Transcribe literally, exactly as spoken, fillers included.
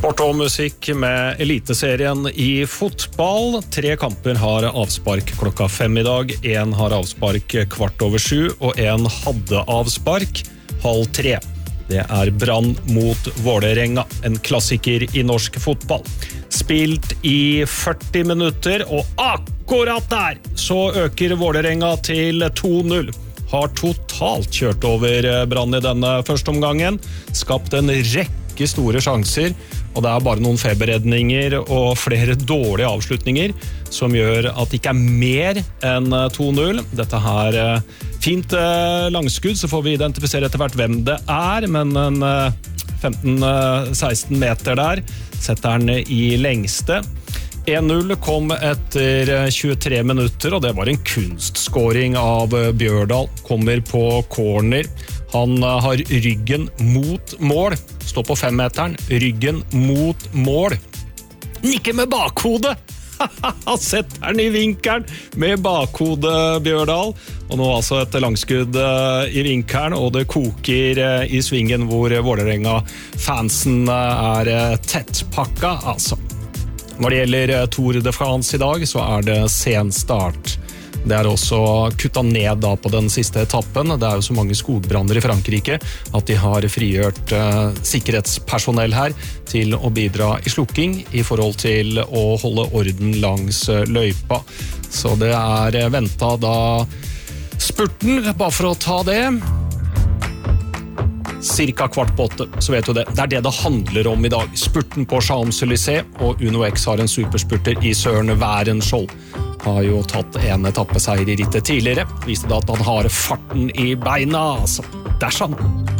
Sport og musikk med eliteserien i fotball. Tre kamper har avspark klokka fem i dag. En har avspark kvart over sju, og en hadde avspark halv tre. Det er Brann mot Vålerenga, en klassiker i norsk fotball. Spilt i førti minutter, og akkurat der så øker Vålerenga til to null. Har totalt kjørt over Brann i denne første omgangen, skapt en rekke store sjanser, og det er bare noen feberredninger og flere dårlige avslutninger som gjør at det ikke er mer enn to null. Dette her fint langskudd, så får vi identifisere etter hvert hvem det er, men en femten seksten meter der setter han i lengste. en null kom etter tjuetre minutter, og det var en kunstskåring av Bjørdal. Kommer på corner. Han har ryggen mot mål. Står på femmeteren. Ryggen mot mål. Nikker med bakhodet! Han setter den i vinkelen med bakhodet Bjørdal. Og nå altså et langskudd i vinkelen, og det koker i svingen hvor Vålerenga-fansen er tettpakka, altså. Når det gjelder Tour de France i dag, så er det sen start. Det er også kuttet ned da på den siste etappen. Det er jo så mange skogbrander i Frankrike at de har frigjort uh, sikkerhetspersonell her til å bidra i slukking i forhold til å holde orden langs uh, løypa. Så det er ventet da spurten, bare for å ta det. Cirka kvart på åtte, så vet du det. Det er det det handler om i dag. Spurten på Champs-Élysées, og Uno X har en superspurter i Søren Værenskjold. Har jo tatt en etappeseier i rittet tidligere. Viste da at han har farten i beina, altså. Det er sånn.